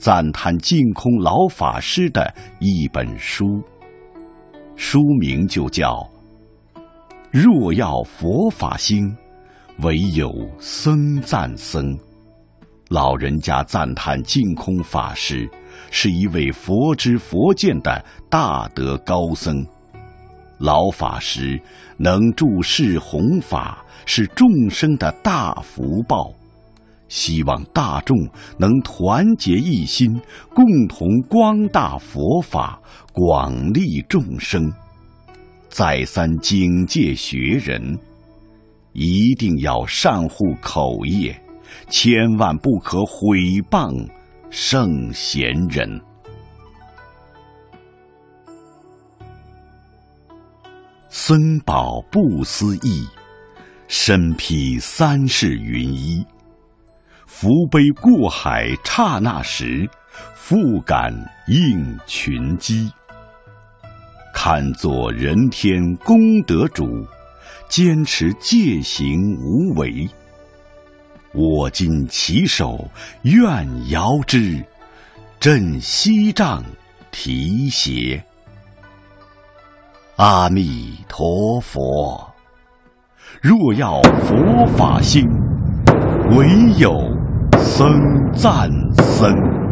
赞叹净空老法师的一本书，书名就叫《若要佛法兴，唯有僧赞僧》。老人家赞叹净空法师是一位佛知佛见的大德高僧，老法师能注释弘法，是众生的大福报。希望大众能团结一心，共同光大佛法，广利众生。再三警戒学人，一定要善护口业，千万不可毁谤圣贤人。僧宝不思议，身披三世云衣。福杯过海刹那时，复感应群机。堪作人天功德主，坚持戒行无为。我今起手愿遥之，振西杖提携。阿弥陀佛，若要佛法兴，唯有僧赞僧。